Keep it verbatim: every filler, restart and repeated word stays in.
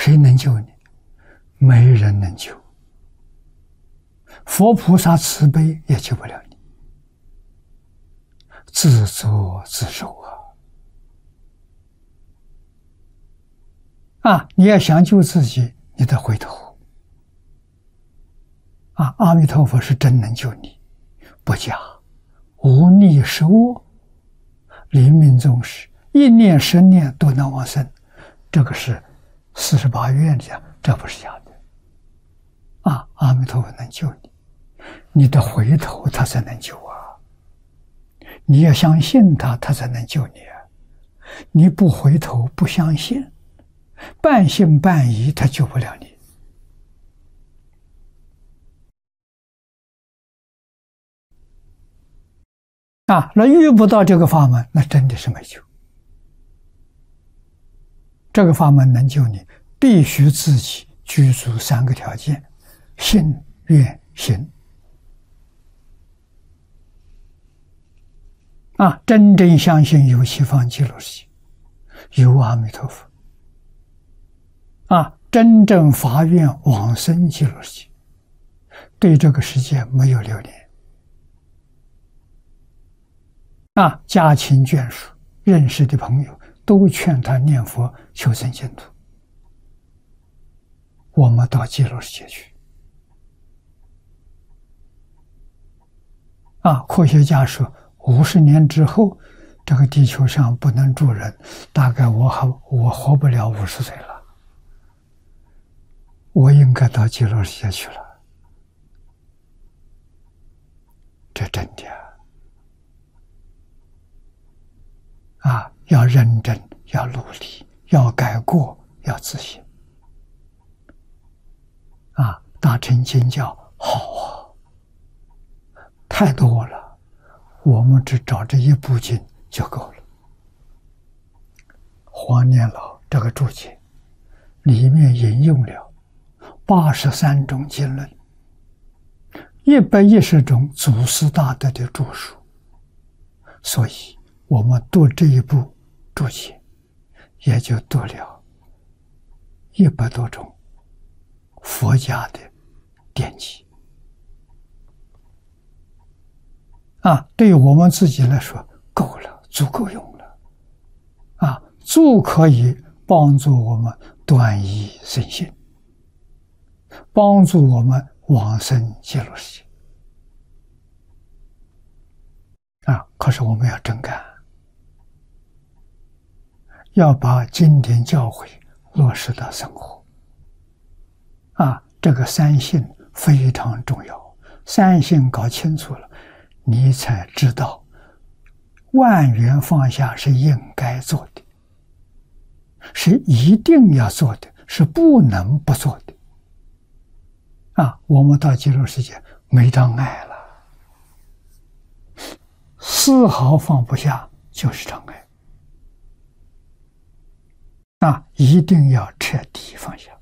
谁能救你？没人能救。佛菩萨慈悲也救不了你，自作自受啊！啊，你要想救自己，你得回头。啊，阿弥陀佛是真能救你，不假，无逆十恶，临命终时一念十念都能往生，这个是四十八愿讲，这不是假的。啊，阿弥陀佛能救你，你得回头，他才能救啊！你要相信他，他才能救你啊！你不回头，不相信，半信半疑，他救不了你。啊，那遇不到这个法门，那真的是没救。这个法门能救你，必须自己具足三个条件：信、愿、行。啊，真正相信有西方极乐世界，有阿弥陀佛。啊，真正发愿往生极乐世界，对这个世界没有留恋。啊，家亲眷属、认识的朋友都劝他念佛求生净土。我们到极乐世界去。啊，科学家说，五十年之后，这个地球上不能住人，大概我还我活不了五十岁了。我应该到极乐世界去了。这真的啊！啊，要认真，要努力，要改过，要自省。啊，大乘经教好啊，太多了，我们只找这一部经就够了。黄念老这个注解里面引用了八十三种经论，一百一十种祖师大德的著述，所以我们读这一部注解，也就读了一百多种佛家的典籍。啊，对于我们自己来说，够了，足够用了。啊，足可以帮助我们断疑生信，帮助我们往生极乐世界。啊，可是我们要真干，要把经典教诲落实到生活。啊，这个三信非常重要，三信搞清楚了，你才知道万缘放下是应该做的，是一定要做的，是不能不做的。啊，我们到极乐世界没障碍了，丝毫放不下就是障碍。啊，一定要彻底放下。